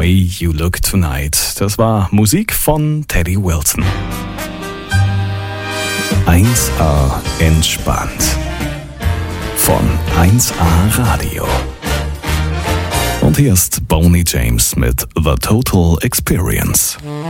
Way You Look Tonight. Das war Musik von Teddy Wilson. 1A entspannt. Von 1A Radio. Und hier ist Boney James mit The Total Experience.